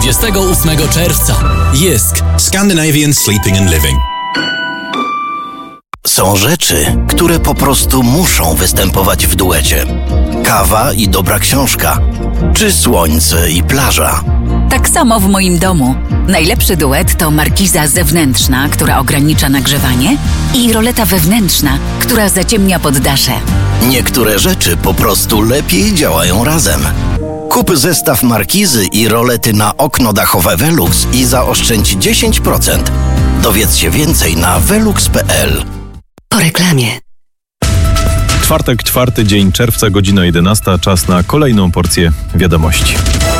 28 czerwca. Jysk. Scandinavian Sleeping and Living. Są rzeczy, które po prostu muszą występować w duecie. Kawa i dobra książka, czy słońce i plaża. Tak samo w moim domu. Najlepszy duet to markiza zewnętrzna, która ogranicza nagrzewanie, i roleta wewnętrzna, która zaciemnia poddasze. Niektóre rzeczy po prostu lepiej działają razem. Kup zestaw markizy i rolety na okno dachowe Velux i zaoszczędź 10%. Dowiedz się więcej na velux.pl. Po reklamie. Czwartek, 4 dzień czerwca, godzina 11. Czas na kolejną porcję wiadomości.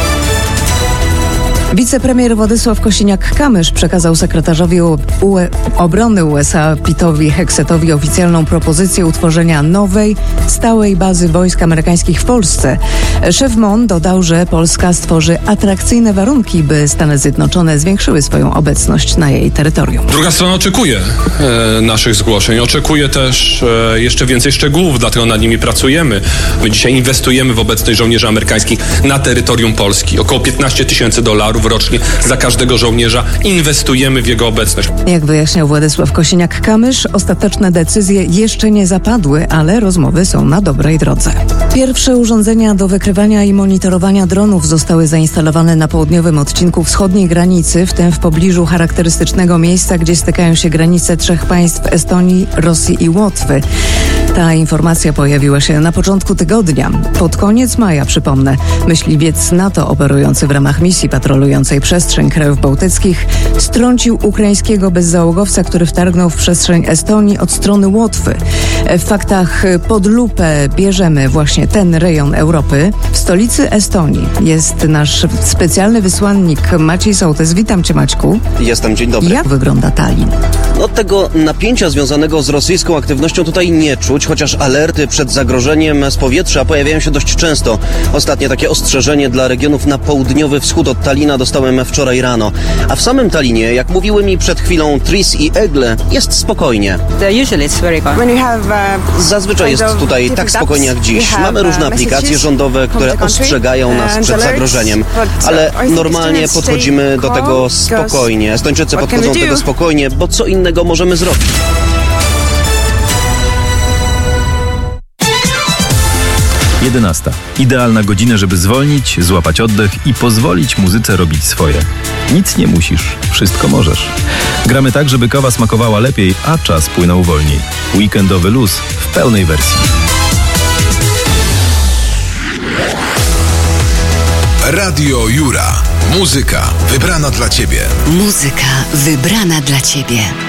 Wicepremier Władysław Kosiniak-Kamysz przekazał sekretarzowi obrony USA Pette'owi Hexetowi oficjalną propozycję utworzenia nowej, stałej bazy wojsk amerykańskich w Polsce. Szef MON dodał, że Polska stworzy atrakcyjne warunki, by Stany Zjednoczone zwiększyły swoją obecność na jej terytorium. Druga strona oczekuje naszych zgłoszeń, oczekuje też jeszcze więcej szczegółów, dlatego nad nimi pracujemy. My dzisiaj inwestujemy w obecność żołnierzy amerykańskich na terytorium Polski. Około $15 000 rocznie za każdego żołnierza inwestujemy w jego obecność. Jak wyjaśniał Władysław Kosiniak-Kamysz, ostateczne decyzje jeszcze nie zapadły, ale rozmowy są na dobrej drodze. Pierwsze urządzenia do wykrywania i monitorowania dronów zostały zainstalowane na południowym odcinku wschodniej granicy, w tym w pobliżu charakterystycznego miejsca, gdzie stykają się granice trzech państw: Estonii, Rosji i Łotwy. Ta informacja pojawiła się na początku tygodnia. Pod koniec maja, przypomnę, myśliwiec NATO operujący w ramach misji patrolującej przestrzeń krajów bałtyckich strącił ukraińskiego bezzałogowca, który wtargnął w przestrzeń Estonii od strony Łotwy. W faktach pod lupę bierzemy właśnie ten rejon Europy. W stolicy Estonii jest nasz specjalny wysłannik Maciej Sołtys. Witam Cię, Maćku. Jestem, dzień dobry. Jak wygląda Tallin? No, tego napięcia związanego z rosyjską aktywnością tutaj nie czuć, chociaż alerty przed zagrożeniem z powietrza pojawiają się dość często. Ostatnie takie ostrzeżenie dla regionów na południowy wschód od Tallina dostałem wczoraj rano. A w samym Tallinie, jak mówiły mi przed chwilą Tris i Egle, jest spokojnie. Zazwyczaj jest tutaj tak spokojnie jak dziś. Mamy różne aplikacje rządowe, które ostrzegają nas przed zagrożeniem. Ale normalnie podchodzimy do tego spokojnie. Estończycy podchodzą do tego spokojnie, bo co innego możemy zrobić? Jedenasta. Idealna godzina, żeby zwolnić, złapać oddech i pozwolić muzyce robić swoje. Nic nie musisz, wszystko możesz. Gramy tak, żeby kawa smakowała lepiej, a czas płynął wolniej. Weekendowy luz w pełnej wersji. Radio Jura. Muzyka wybrana dla Ciebie. Muzyka wybrana dla Ciebie.